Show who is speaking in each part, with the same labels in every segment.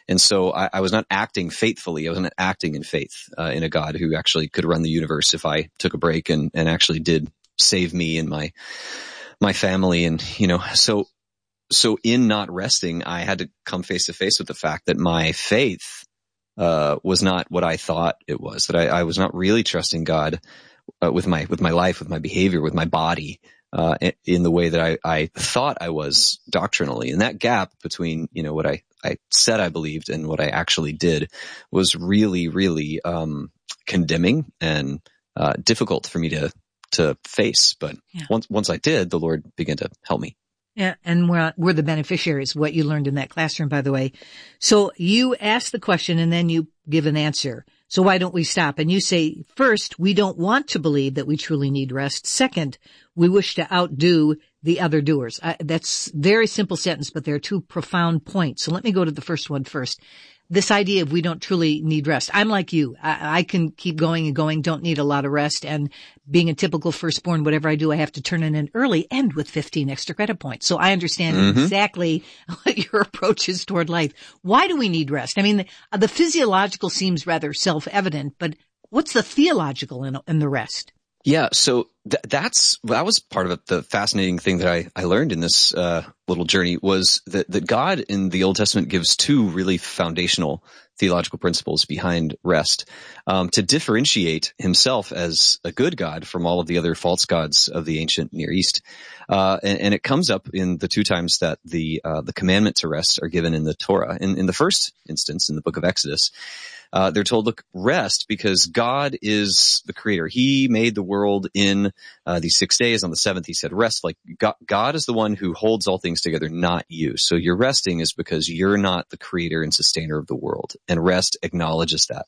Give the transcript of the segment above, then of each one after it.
Speaker 1: And so I was not acting faithfully. I wasn't acting in faith in a God who actually could run the universe if I took a break and actually did save me and my family. And, so in not resting, I had to come face to face with the fact that my faith was not what I thought it was, that I was not really trusting God with my life, with my behavior, with my body, in the way that I thought I was doctrinally. And that gap between, what I said I believed and what I actually did was really, really, condemning and, difficult for me to face. But once I did, the Lord began to help me.
Speaker 2: Yeah, and we're the beneficiaries of what you learned in that classroom, by the way. So you ask the question and then you give an answer. So why don't we stop? And you say, first, we don't want to believe that we truly need rest. Second, we wish to outdo the other doers. That's a very simple sentence, but there are two profound points. So let me go to the first one first. This idea of we don't truly need rest. I'm like you. I can keep going and going, don't need a lot of rest. And being a typical firstborn, whatever I do, I have to turn it in early and with 15 extra credit points. So I understand exactly what your approach is toward life. Why do we need rest? I mean, the physiological seems rather self-evident, but what's the theological in the rest?
Speaker 1: Yeah, so that was part of the fascinating thing that I learned in this little journey was that God in the Old Testament gives two really foundational theological principles behind rest, to differentiate himself as a good God from all of the other false gods of the ancient Near East. And it comes up in the two times that the commandment to rest are given in the Torah. In the first instance, in the book of Exodus, they're told, look, rest because God is the creator. He made the world in these 6 days. On the seventh, he said, rest. Like God is the one who holds all things together, not you. So your resting is because you're not the creator and sustainer of the world. And rest acknowledges that.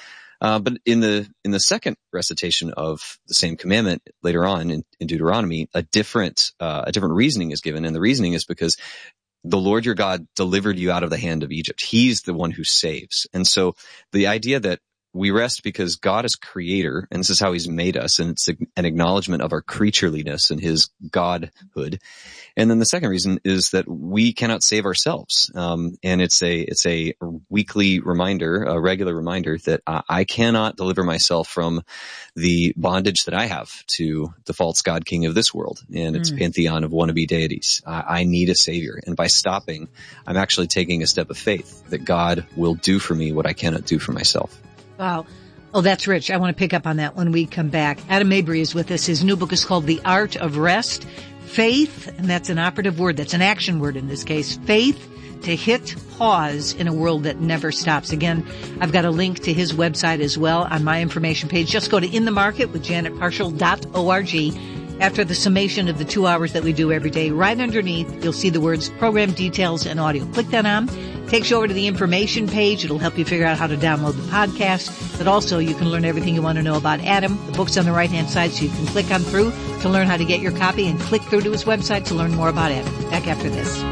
Speaker 1: But in the second recitation of the same commandment later on in Deuteronomy, a different reasoning is given. And the reasoning is because the Lord your God delivered you out of the hand of Egypt. He's the one who saves. And so the idea that we rest because God is creator, and this is how he's made us, and it's an acknowledgement of our creatureliness and his godhood. And then the second reason is that we cannot save ourselves. And it's a weekly reminder, a regular reminder that I cannot deliver myself from the bondage that I have to the false god king of this world and its pantheon of wannabe deities. I need a savior. And by stopping, I'm actually taking a step of faith that God will do for me what I cannot do for myself.
Speaker 2: Wow. Oh, that's rich. I want to pick up on that when we come back. Adam Mabry is with us. His new book is called The Art of Rest. Faith, and that's an operative word. That's an action word in this case. Faith to hit pause in a world that never stops. Again, I've got a link to his website as well on my information page. Just go to inthemarketwithjanetparshall.org. After the summation of the 2 hours that we do every day, right underneath, you'll see the words program details and audio. Click that on. Takes you over to the information page. It'll help you figure out how to download the podcast. But also, you can learn everything you want to know about Adam. The book's on the right-hand side, so you can click on through to learn how to get your copy and click through to his website to learn more about Adam. Back after this.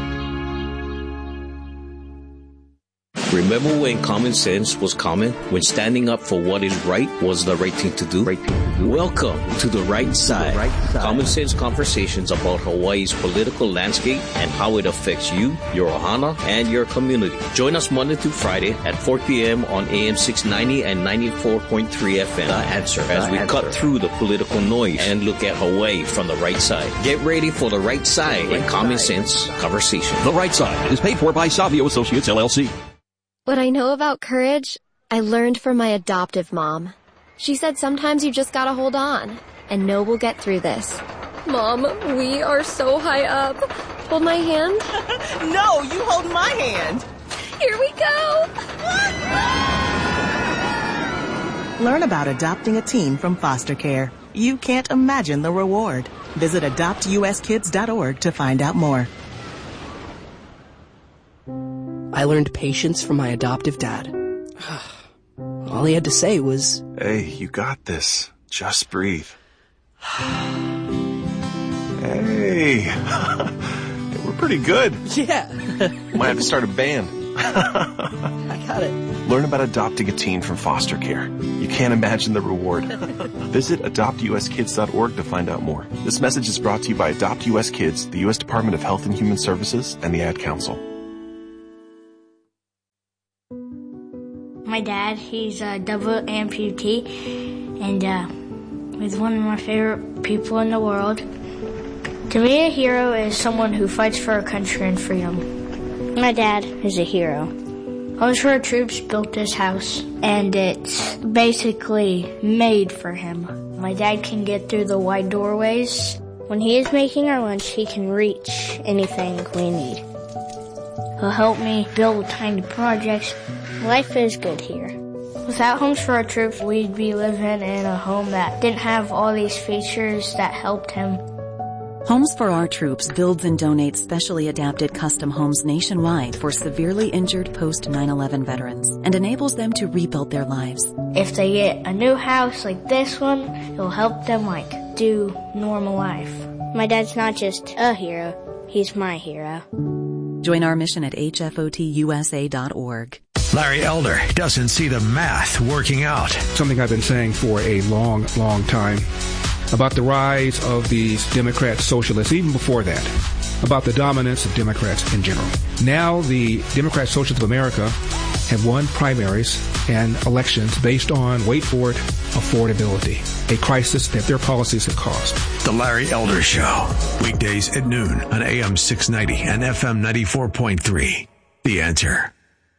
Speaker 3: Remember when common sense was common? When standing up for what is right was the right thing to do? Welcome to The Right Side. Common sense conversations about Hawaii's political landscape and how it affects you, your ohana, and your community. Join us Monday through Friday at 4 p.m. on AM 690 and 94.3 FM. The Answer. As we cut through the political noise and look at Hawaii from the right side. Get ready for The Right Side and common sense conversation.
Speaker 4: The Right Side is paid for by Savio Associates, LLC.
Speaker 5: What I know about courage, I learned from my adoptive mom. She said sometimes you just gotta hold on and know we'll get through this. Mom, we are so high up. Hold my hand.
Speaker 6: No, you hold my hand.
Speaker 5: Here we go.
Speaker 6: Learn about adopting a teen from foster care. You can't imagine the reward. Visit adoptuskids.org to find out more.
Speaker 7: I learned patience from my adoptive dad. All he had to say was,
Speaker 8: "Hey, you got this. Just breathe." Hey, we're pretty good.
Speaker 7: Yeah.
Speaker 8: Might have to start a band.
Speaker 7: I got it.
Speaker 8: Learn about adopting a teen from foster care. You can't imagine the reward. Visit adoptuskids.org to find out more. This message is brought to you by Adopt US Kids, the U.S. Department of Health and Human Services, and the Ad Council.
Speaker 9: my dad. He's a double amputee, and he's one of my favorite people in the world. To me, a hero is someone who fights for our country and freedom. My dad is a hero. Homes for Our Troops built this house, and it's basically made for him. My dad can get through the wide doorways. When he is making our lunch, he can reach anything we need. He'll help me build tiny projects. Life is good here. Without Homes for Our Troops, we'd be living in a home that didn't have all these features that helped him.
Speaker 10: Homes for Our Troops builds and donates specially adapted custom homes nationwide for severely injured post-9/11 veterans and enables them to rebuild their lives.
Speaker 9: If they get a new house like this one, it'll help them do normal life. My dad's not just a hero, he's my hero.
Speaker 10: Join our mission at hfotusa.org.
Speaker 11: Larry Elder doesn't see the math working out.
Speaker 12: Something I've been saying for a long, long time about the rise of these Democrat socialists, even before that, about the dominance of Democrats in general. Now the Democrat Socialists of America have won primaries and elections based on, wait for it, affordability, a crisis that their policies have caused.
Speaker 11: The Larry Elder Show, weekdays at noon on AM 690 and FM 94.3. The Answer.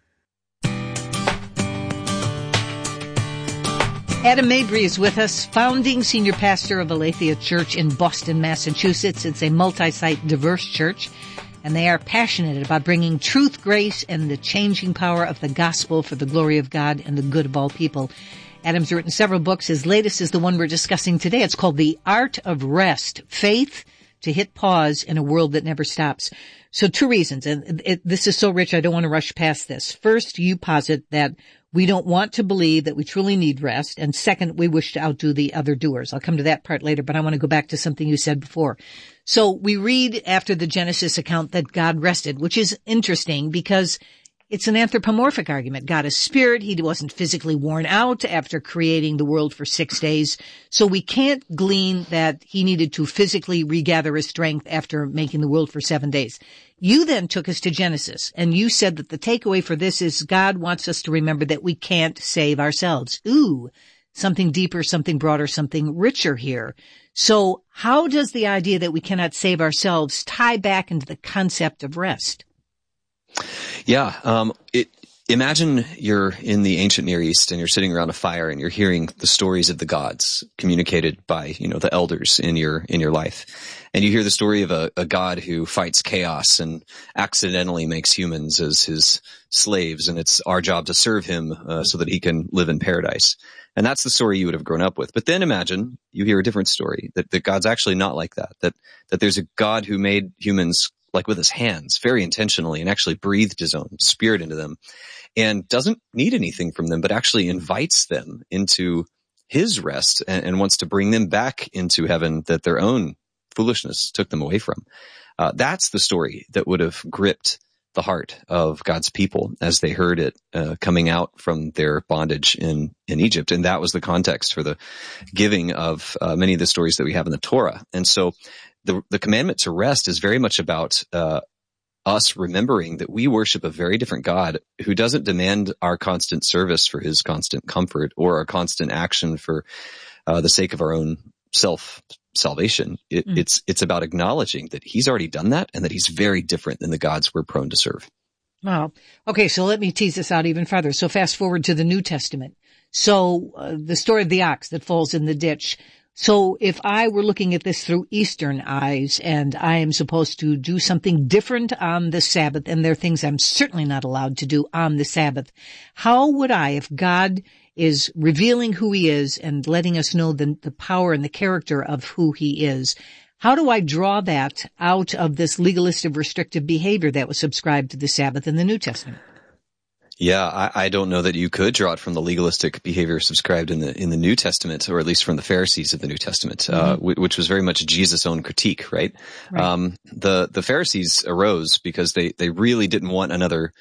Speaker 2: Adam Mabry is with us, founding senior pastor of Aletheia Church in Boston, Massachusetts. It's a multi-site, diverse church, and they are passionate about bringing truth, grace, and the changing power of the gospel for the glory of God and the good of all people. Adam's written several books. His latest is the one we're discussing today. It's called The Art of Rest, Faith to Hit Pause in a World That Never Stops. So 2 reasons, and this is so rich I don't want to rush past this. First, you posit that we don't want to believe that we truly need rest. And second, we wish to outdo the other doers. I'll come to that part later, but I want to go back to something you said before. So we read after the Genesis account that God rested, which is interesting because it's an anthropomorphic argument. God is spirit. He wasn't physically worn out after creating the world for 6 days. So we can't glean that he needed to physically regather his strength after making the world for 7 days. You then took us to Genesis, and you said that the takeaway for this is God wants us to remember that we can't save ourselves. Ooh, something deeper, something broader, something richer here. So how does the idea that we cannot save ourselves tie back into the concept of rest?
Speaker 1: Yeah, imagine you're in the ancient Near East and you're sitting around a fire and you're hearing the stories of the gods communicated by, the elders in your life. And you hear the story of a God who fights chaos and accidentally makes humans as his slaves, and it's our job to serve him so that he can live in paradise. And that's the story you would have grown up with. But then imagine you hear a different story, that God's actually not like that, that there's a God who made humans like with his hands very intentionally and actually breathed his own spirit into them and doesn't need anything from them, but actually invites them into his rest and wants to bring them back into heaven that their own foolishness took them away from. That's the story that would have gripped the heart of God's people as they heard it coming out from their bondage in Egypt. And that was the context for the giving of many of the stories that we have in the Torah. And so the commandment to rest is very much about us remembering that we worship a very different God who doesn't demand our constant service for his constant comfort or our constant action for the sake of our own salvation. It's about acknowledging that he's already done that and that he's very different than the gods we're prone to serve.
Speaker 2: Wow. Okay, so let me tease this out even further. So fast forward to the New Testament. So the story of the ox that falls in the ditch. So if I were looking at this through Eastern eyes and I am supposed to do something different on the Sabbath, and there are things I'm certainly not allowed to do on the Sabbath, how would I, if God is revealing who he is and letting us know the power and the character of who he is, how do I draw that out of this legalistic restrictive behavior that was subscribed to the Sabbath in the New Testament?
Speaker 1: Yeah, I don't know that you could draw it from the legalistic behavior subscribed in the New Testament, or at least from the Pharisees of the New Testament, which was very much Jesus' own critique, right? The Pharisees arose because they really didn't want another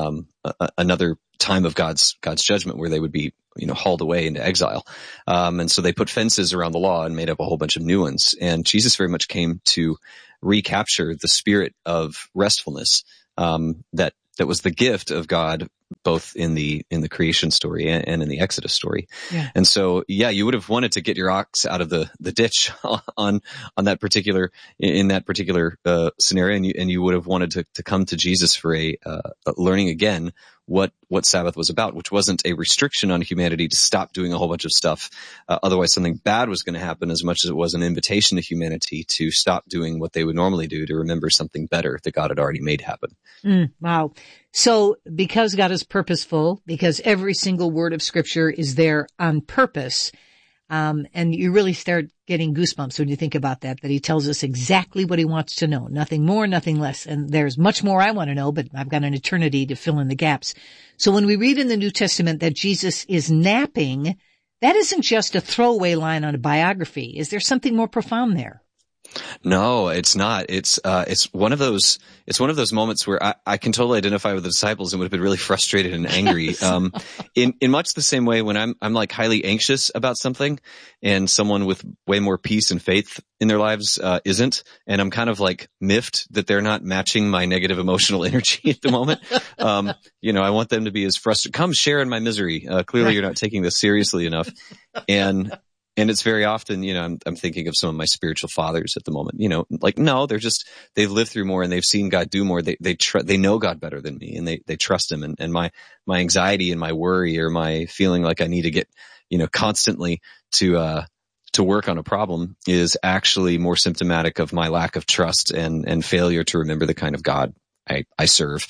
Speaker 1: time of God's judgment where they would be, hauled away into exile. And so they put fences around the law and made up a whole bunch of new ones. And Jesus very much came to recapture the spirit of restfulness, that was the gift of God both in the creation story and in the Exodus story.
Speaker 2: Yeah.
Speaker 1: And so, you would have wanted to get your ox out of the ditch on that particular scenario, and you would have wanted to come to Jesus for a learning again what Sabbath was about, which wasn't a restriction on humanity to stop doing a whole bunch of stuff. Otherwise something bad was going to happen, as much as it was an invitation to humanity to stop doing what they would normally do to remember something better that God had already made happen.
Speaker 2: Wow. So because God is purposeful, because every single word of Scripture is there on purpose, and you really start getting goosebumps when you think about that he tells us exactly what he wants to know. Nothing more, nothing less. And there's much more I want to know, but I've got an eternity to fill in the gaps. So when we read in the New Testament that Jesus is napping, that isn't just a throwaway line on a biography. Is there something more profound there?
Speaker 1: No, it's not. It's one of those moments where I can totally identify with the disciples and would have been really frustrated and angry. In much the same way when I'm like highly anxious about something and someone with way more peace and faith in their lives, isn't. And I'm kind of like miffed that they're not matching my negative emotional energy at the moment. I want them to be as frustrated. Come share in my misery. Clearly you're not taking this seriously enough. And it's very often, I'm thinking of some of my spiritual fathers at the moment, no, they've lived through more and they've seen God do more. They know God better than me, and they trust him. And my anxiety and my worry, or my feeling like I need to get, constantly to work on a problem, is actually more symptomatic of my lack of trust and failure to remember the kind of God I serve.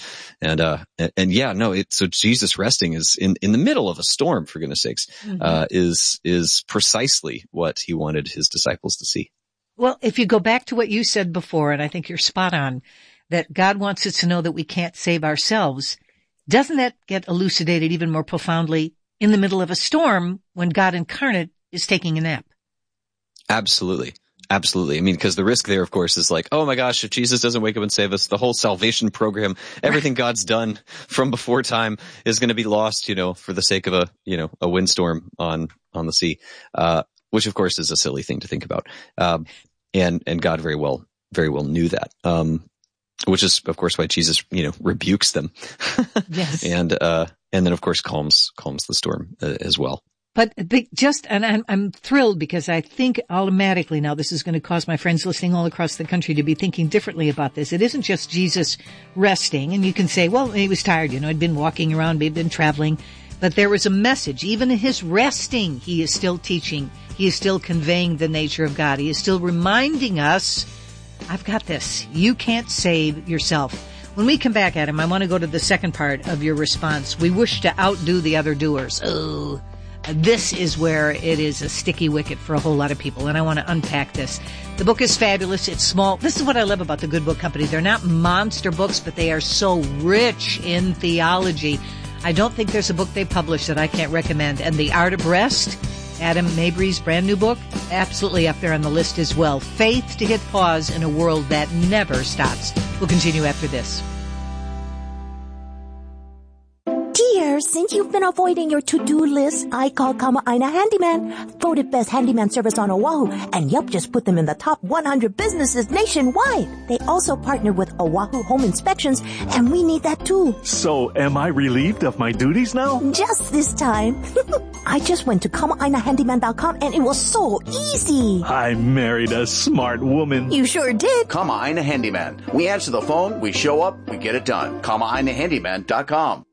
Speaker 1: So Jesus resting is in the middle of a storm, for goodness sakes, is precisely what he wanted his disciples to see.
Speaker 2: Well, if you go back to what you said before, and I think you're spot on, that God wants us to know that we can't save ourselves, doesn't that get elucidated even more profoundly in the middle of a storm when God incarnate is taking a nap?
Speaker 1: Absolutely. Absolutely. I mean, because the risk there, of course, is like, oh my gosh, if Jesus doesn't wake up and save us, the whole salvation program, everything God's done from before time is going to be lost, for the sake of a windstorm on the sea, which of course is a silly thing to think about. And God very well knew that. Which is, of course, why Jesus, rebukes them.
Speaker 2: Yes.
Speaker 1: And then, of course, calms the storm as well.
Speaker 2: But I'm thrilled, because I think automatically now this is going to cause my friends listening all across the country to be thinking differently about this. It isn't just Jesus resting, and you can say, well, he was tired, he'd been walking around, he'd been traveling, but there was a message. Even in his resting, he is still teaching. He is still conveying the nature of God. He is still reminding us, I've got this. You can't save yourself. When we come back, Adam, I want to go to the second part of your response. We wish to outdo the other doers. Oh, this is where it is a sticky wicket for a whole lot of people, and I want to unpack this. The book is fabulous. It's small. This is what I love about the Good Book Company. They're not monster books, but they are so rich in theology. I don't think there's a book they publish that I can't recommend. And The Art of Rest, Adam Mabry's brand new book, absolutely up there on the list as well. Faith to hit pause in a world that never stops. We'll continue after this.
Speaker 13: Dear, since you've been avoiding your to-do list, I called Kama'aina Handyman, voted best handyman service on Oahu, and Yelp just put them in the top 100 businesses nationwide. They also partnered with Oahu Home Inspections, and we need that too.
Speaker 14: So, am I relieved of my duties now?
Speaker 13: Just this time. I just went to Kama'ainaHandyman.com, and it was so easy.
Speaker 14: I married a smart woman.
Speaker 13: You sure did.
Speaker 15: Kama'aina Handyman. We answer the phone, we show up, we get it done. Kama'ainaHandyman.com.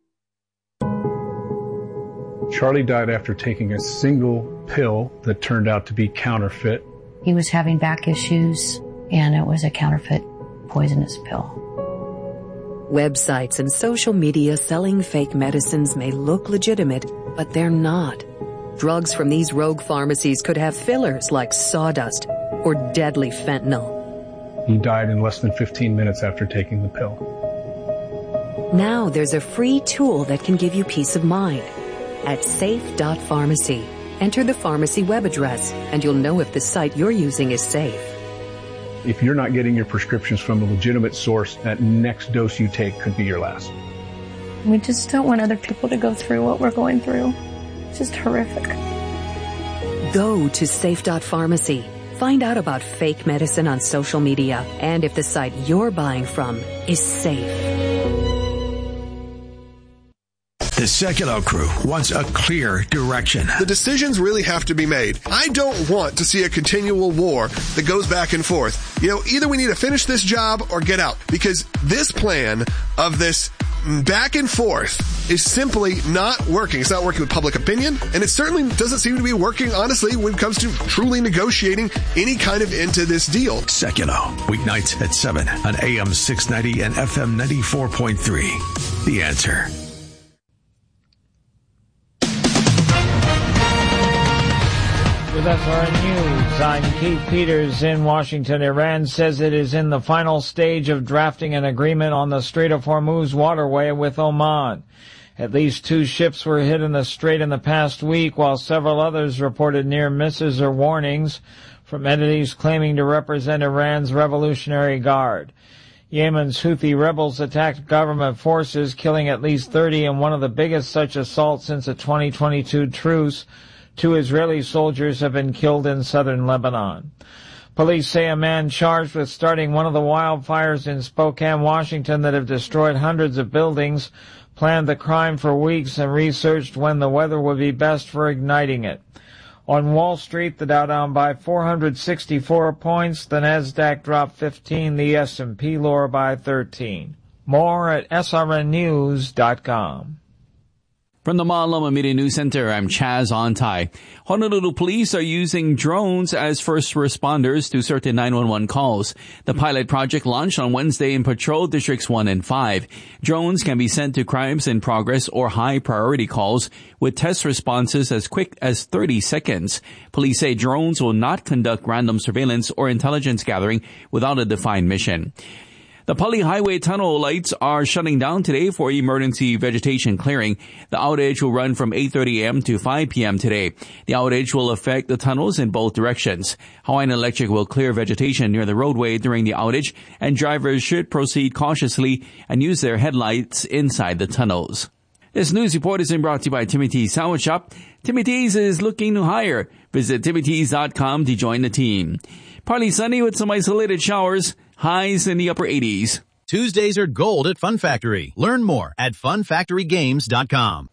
Speaker 16: Charlie died after taking a single pill that turned out to be counterfeit.
Speaker 17: He was having back issues, and it was a counterfeit poisonous pill.
Speaker 18: Websites and social media selling fake medicines may look legitimate, but they're not. Drugs from these rogue pharmacies could have fillers like sawdust or deadly fentanyl.
Speaker 16: He died in less than 15 minutes after taking the pill.
Speaker 18: Now there's a free tool that can give you peace of mind. At safe.pharmacy, enter the pharmacy web address, and you'll know if the site you're using is safe.
Speaker 16: If you're not getting your prescriptions from a legitimate source, that next dose you take could be your last.
Speaker 9: We just don't want other people to go through what we're going through. It's just horrific.
Speaker 18: Go to safe.pharmacy. Find out about fake medicine on social media and if the site you're buying from is safe.
Speaker 11: The Sekulow crew wants a clear direction.
Speaker 19: The decisions really have to be made. I don't want to see a continual war that goes back and forth. Either we need to finish this job or get out, because this plan of this back and forth is simply not working. It's not working with public opinion, and it certainly doesn't seem to be working, honestly, when it comes to truly negotiating any kind of end to this deal.
Speaker 11: Sekulow, weeknights at 7 on AM 690 and FM 94.3. The Answer.
Speaker 20: With SRN News, I'm Keith Peters in Washington. Iran says it is in the final stage of drafting an agreement on the Strait of Hormuz waterway with Oman. At least 2 ships were hit in the strait in the past week, while several others reported near misses or warnings from entities claiming to represent Iran's Revolutionary Guard. Yemen's Houthi rebels attacked government forces, killing at least 30 in one of the biggest such assaults since a 2022 truce. 2 Israeli soldiers have been killed in southern Lebanon. Police say a man charged with starting one of the wildfires in Spokane, Washington that have destroyed hundreds of buildings planned the crime for weeks and researched when the weather would be best for igniting it. On Wall Street, the Dow down by 464 points, the Nasdaq dropped 15, the S&P lower by 13. More at srnnews.com.
Speaker 21: From the Ma'aloma Media News Center, I'm Chaz Ontai. Honolulu police are using drones as first responders to certain 911 calls. The pilot project launched on Wednesday in Patrol Districts 1 and 5. Drones can be sent to crimes in progress or high priority calls with test responses as quick as 30 seconds. Police say drones will not conduct random surveillance or intelligence gathering without a defined mission. The Pali Highway tunnel lights are shutting down today for emergency vegetation clearing. The outage will run from 8:30 a.m. to 5 p.m. today. The outage will affect the tunnels in both directions. Hawaiian Electric will clear vegetation near the roadway during the outage, and drivers should proceed cautiously and use their headlights inside the tunnels. This news report is brought to you by Timothy's Sandwich Shop. Timothy's is looking to hire. Visit Timothy's.com to join the team. Partly sunny with some isolated showers. Highs in the upper 80s.
Speaker 22: Tuesdays are gold at Fun Factory. Learn more at funfactorygames.com.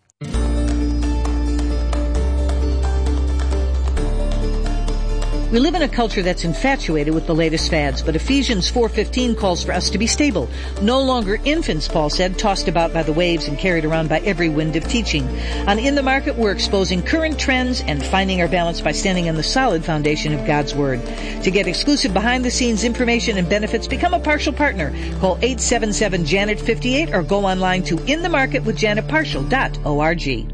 Speaker 2: We live in a culture that's infatuated with the latest fads, but Ephesians 4:15 calls for us to be stable. No longer infants, Paul said, tossed about by the waves and carried around by every wind of teaching. On In the Market, we're exposing current trends and finding our balance by standing on the solid foundation of God's Word. To get exclusive behind-the-scenes information and benefits, become a partial partner. Call 877-JANET-58 or go online to inthemarketwithjanetpartial.org.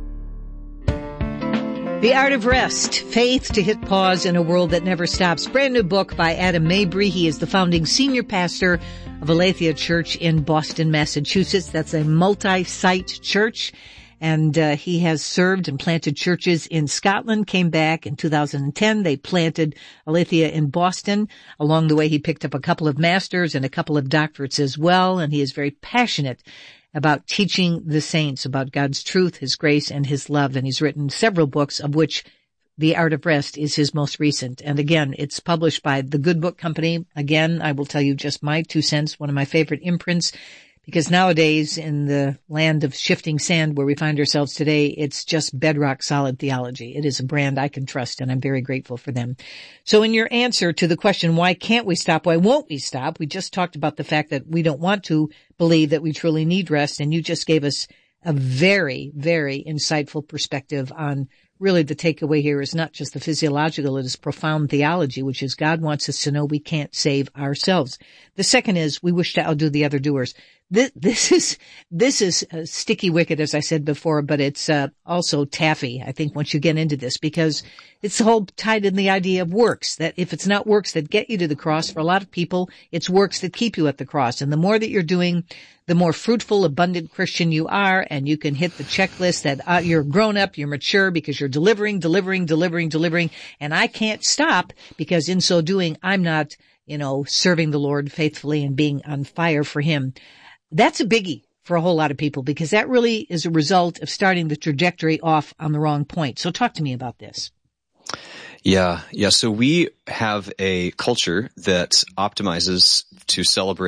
Speaker 2: The Art of Rest, Faith to Hit Pause in a World That Never Stops. Brand new book by Adam Mabry. He is the founding senior pastor of Aletheia Church in Boston, Massachusetts. That's a multi-site church. And he has served and planted churches in Scotland, came back in 2010. They planted Aletheia in Boston. Along the way, he picked up a couple of masters and a couple of doctorates as well. And he is very passionate about teaching the saints about God's truth, His grace, and His love. And he's written several books, of which The Art of Rest is his most recent. And again, it's published by the Good Book Company. Again, I will tell you just my 2 cents, one of my favorite imprints, because nowadays in the land of shifting sand where we find ourselves today, it's just bedrock solid theology. It is a brand I can trust, and I'm very grateful for them. So in your answer to the question, why can't we stop? Why won't we stop? We just talked about the fact that we don't want to believe that we truly need rest, and you just gave us a very, very insightful perspective on really the takeaway here is not just the physiological, it is profound theology, which is God wants us to know we can't save ourselves. The second is we wish to outdo the other doers. This is sticky wicket, as I said before, but it's also taffy, I think, once you get into this, because it's all tied in the idea of works, that if it's not works that get you to the cross, for a lot of people, it's works that keep you at the cross. And the more that you're doing, the more fruitful, abundant Christian you are, and you can hit the checklist that you're grown up, you're mature, because you're delivering, and I can't stop, because in so doing, I'm not, serving the Lord faithfully and being on fire for Him. That's a biggie for a whole lot of people, because that really is a result of starting the trajectory off on the wrong point. So talk to me about this.
Speaker 1: Yeah. So we have a culture that optimizes to celebrate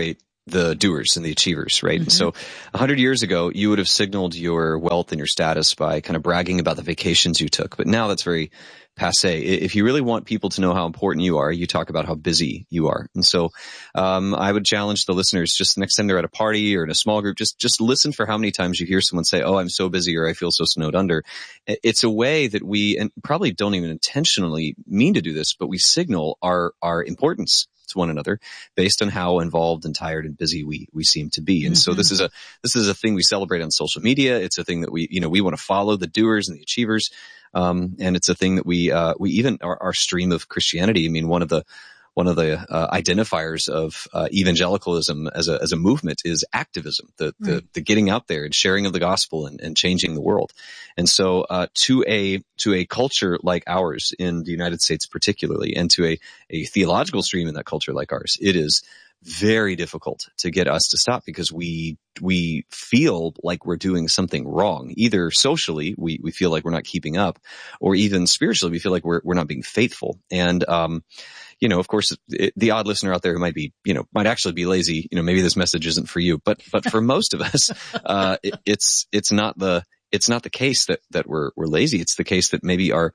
Speaker 1: the doers and the achievers, right? And so 100 years ago, you would have signaled your wealth and your status by kind of bragging about the vacations you took. But now that's very passé. If you really want people to know how important you are, you talk about how busy you are. And so, I would challenge the listeners, just next time they're at a party or in a small group, just listen for how many times you hear someone say, "Oh, I'm so busy," or "I feel so snowed under." It's a way that we, and probably don't even intentionally mean to do this, but we signal our importance to one another based on how involved and tired and busy we seem to be. And so this is a thing we celebrate on social media. It's a thing that we want to follow the doers and the achievers. And it's a thing that we even our stream of Christianity. I mean, one of the identifiers of evangelicalism as a movement is activism, the getting out there and sharing of the gospel and changing the world. And so to a culture like ours in the United States particularly, and to a theological stream in that culture like ours, it is very difficult to get us to stop, because we feel like we're doing something wrong. Either socially, we feel like we're not keeping up, or even spiritually, we feel like we're not being faithful. And, of course, the odd listener out there who might actually be lazy, maybe this message isn't for you, but for most of us, it's not the case that we're lazy. It's the case that maybe our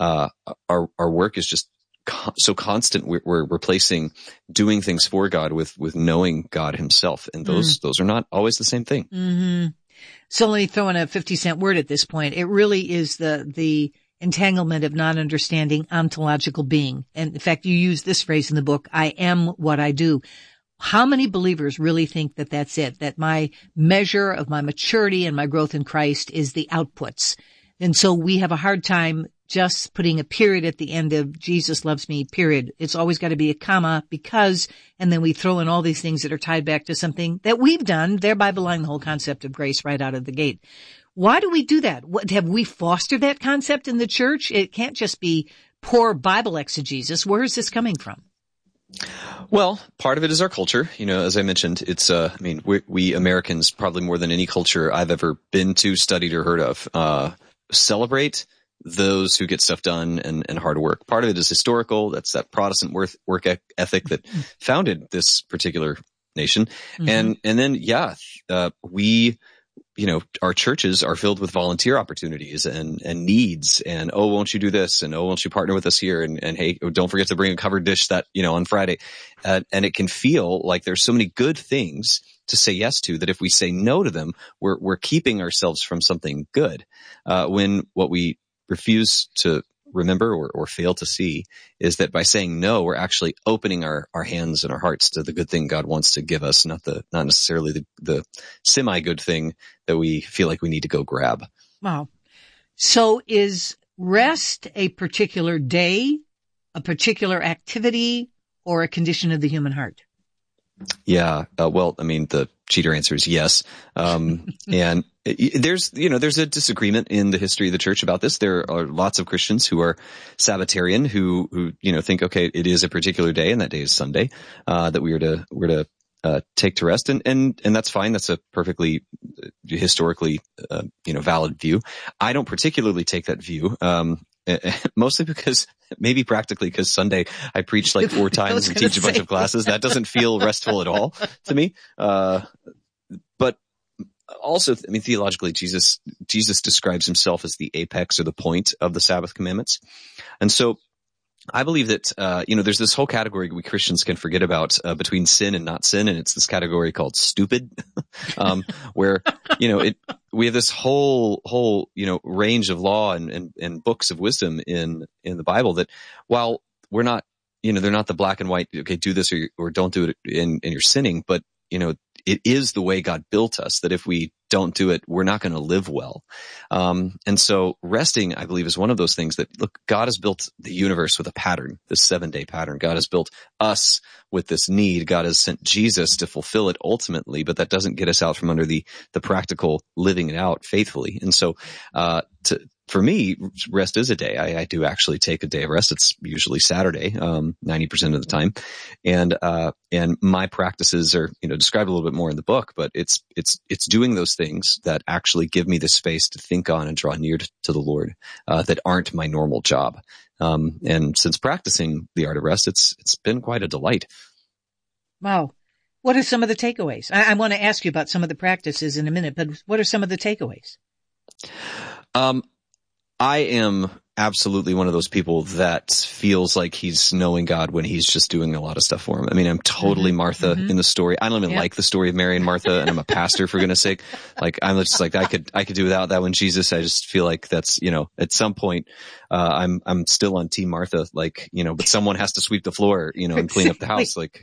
Speaker 1: work is just so constant. We're replacing doing things for God with knowing God himself. And those are not always the same thing.
Speaker 2: Mm-hmm. So let me throw in a 50-cent word at this point. It really is the entanglement of not understanding ontological being. And in fact, you use this phrase in the book, "I am what I do." How many believers really think that that's it? That my measure of my maturity and my growth in Christ is the outputs. And so we have a hard time just putting a period at the end of "Jesus loves me," period. It's always got to be a comma, because, and then we throw in all these things that are tied back to something that we've done, thereby belying the whole concept of grace right out of the gate. Why do we do that? Have we fostered that concept in the church? It can't just be poor Bible exegesis. Where is this coming from?
Speaker 1: Well, part of it is our culture. As I mentioned, it's, we Americans, probably more than any culture I've ever been to, studied, or heard of, celebrate those who get stuff done and hard work. Part of it is historical. That's that Protestant work ethic that founded this particular nation. And then, our churches are filled with volunteer opportunities and needs, and, "Oh, won't you do this?" And, "Oh, won't you partner with us here?" And "Hey, don't forget to bring a covered dish on Friday." And it can feel like there's so many good things to say yes to that if we say no to them, we're keeping ourselves from something good. When what we refuse to remember or fail to see is that by saying no, we're actually opening our hands and our hearts to the good thing God wants to give us, not necessarily the semi-good thing that we feel like we need to go grab.
Speaker 2: Wow. So is rest a particular day, a particular activity, or a condition of the human heart?
Speaker 1: Yeah. The cheater answer is yes. And there's a disagreement in the history of the church about this. There are lots of Christians who are Sabbatarian, who think, okay, it is a particular day, and that day is Sunday, that we're to take to rest. And that's fine. That's a perfectly historically, valid view. I don't particularly take that view. Mostly because, maybe practically because Sunday I preach like 4 times and teach a bunch of classes. That doesn't feel restful at all to me. But also, theologically, Jesus describes himself as the apex or the point of the Sabbath commandments. And so I believe that, there's this whole category we Christians can forget about, between sin and not sin. And it's this category called stupid, where, we have this whole, range of law and books of wisdom in the Bible that, while we're not, they're not the black and white, okay, do this or don't do it and you're sinning, but, it is the way God built us, that if we don't do it, we're not going to live well. And so resting, I believe, is one of those things that, look, God has built the universe with a pattern, this 7-day pattern. God has built us with this need. God has sent Jesus to fulfill it ultimately, but that doesn't get us out from under the practical living it out faithfully. And so, for me, rest is a day. I do actually take a day of rest. It's usually Saturday, 90% of the time. And my practices are, described a little bit more in the book, but it's doing those things that actually give me the space to think on and draw near to the Lord, that aren't my normal job. And since practicing the art of rest, it's been quite a delight.
Speaker 2: Wow. What are some of the takeaways? I want to ask you about some of the practices in a minute, but what are some of the takeaways?
Speaker 1: I am absolutely one of those people that feels like he's knowing God when he's just doing a lot of stuff for him. I mean, I'm totally Martha in the story. I don't even like the story of Mary and Martha, and I'm a pastor, for goodness sake. Like, I'm just like, I could do without that one. Jesus, I just feel like that's, at some point, I'm still on Team Martha, like, but someone has to sweep the floor, and clean up the house, like,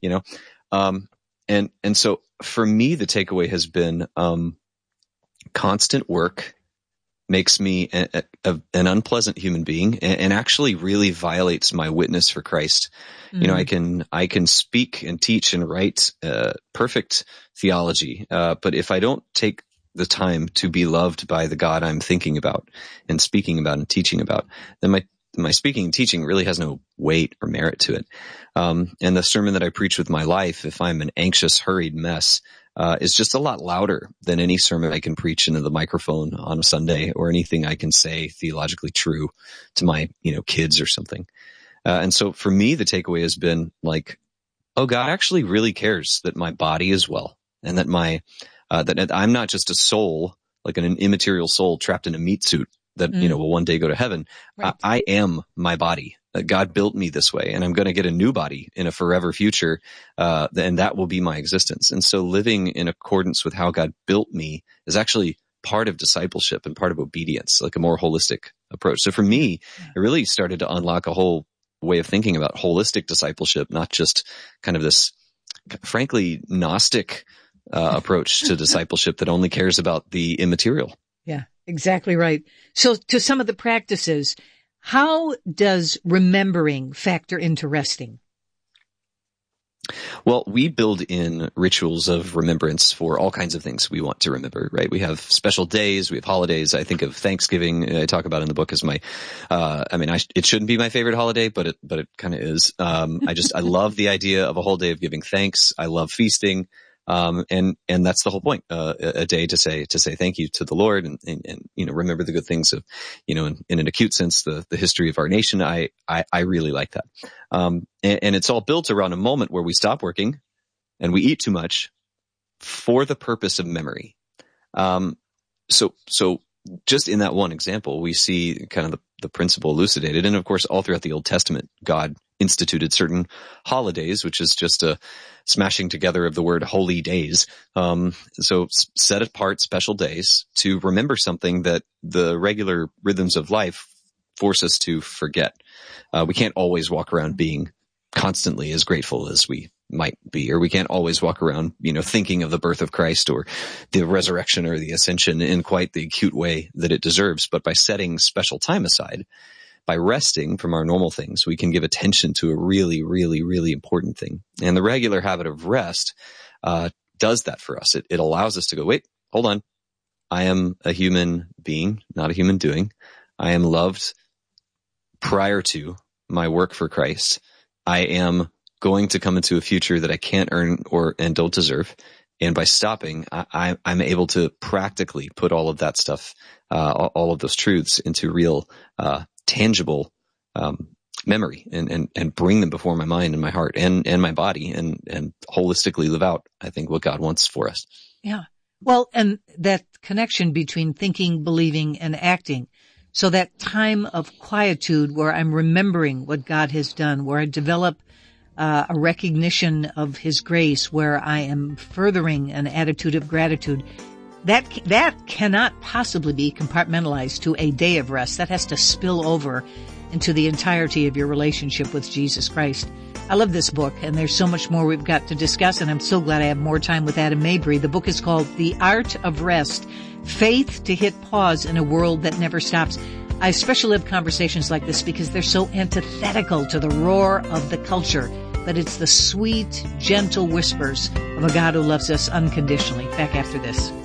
Speaker 1: and so for me, the takeaway has been, constant work makes me an unpleasant human being and actually really violates my witness for Christ. Mm-hmm. I can speak and teach and write perfect theology, but if I don't take the time to be loved by the God I'm thinking about and speaking about and teaching about, then my speaking and teaching really has no weight or merit to it. And the sermon that I preach with my life, if I'm an anxious, hurried mess, is just a lot louder than any sermon I can preach into the microphone on a Sunday or anything I can say theologically true to my, kids or something. And so for me, the takeaway has been like, oh, God actually really cares that my body is well and that that I'm not just a soul, like an immaterial soul trapped in a meat suit that, will one day go to heaven. Right. I am my body. God built me this way, and I'm going to get a new body in a forever future, and that will be my existence. And so living in accordance with how God built me is actually part of discipleship and part of obedience, like a more holistic approach. So for me, it really started to unlock a whole way of thinking about holistic discipleship, not just kind of this, frankly, Gnostic approach to discipleship that only cares about the immaterial.
Speaker 2: Yeah, exactly right. So to some of the practices, how does remembering factor into resting?
Speaker 1: Well, we build in rituals of remembrance for all kinds of things we want to remember, right? We have special days, we have holidays. I think of Thanksgiving, I talk about in the book as my, it shouldn't be my favorite holiday, but it kind of is. I love the idea of a whole day of giving thanks. I love feasting. And that's the whole point, a day to say thank you to the Lord and remember the good things of, in an acute sense, the history of our nation. I really like that. And it's all built around a moment where we stop working and we eat too much for the purpose of memory. So just in that one example, we see kind of the principle elucidated. And of course, all throughout the Old Testament, God instituted certain holidays, which is just a smashing together of the word holy days. So set apart special days to remember something that the regular rhythms of life force us to forget. We can't always walk around being constantly as grateful as we might be, or we can't always walk around, thinking of the birth of Christ or the resurrection or the ascension in quite the acute way that it deserves. But by setting special time aside, by resting from our normal things, we can give attention to a really, really, really important thing. And the regular habit of rest does that for us. It allows us to go, wait, hold on. I am a human being, not a human doing. I am loved prior to my work for Christ. I am going to come into a future that I can't earn and don't deserve. And by stopping, I'm able to practically put all of that stuff, all of those truths into real, tangible memory and bring them before my mind and my heart and my body and holistically live out, I think, what God wants for us.
Speaker 2: Yeah. Well, and that connection between thinking, believing, and acting. So that time of quietude where I'm remembering what God has done, where I develop a recognition of His grace, where I am furthering an attitude of gratitude, that cannot possibly be compartmentalized to a day of rest. That has to spill over into the entirety of your relationship with Jesus Christ. I love this book, and there's so much more we've got to discuss, and I'm so glad I have more time with Adam Mabry. The book is called The Art of Rest, Faith to Hit Pause in a World That Never Stops. I especially love conversations like this because they're so antithetical to the roar of the culture, but it's the sweet, gentle whispers of a God who loves us unconditionally. Back after this.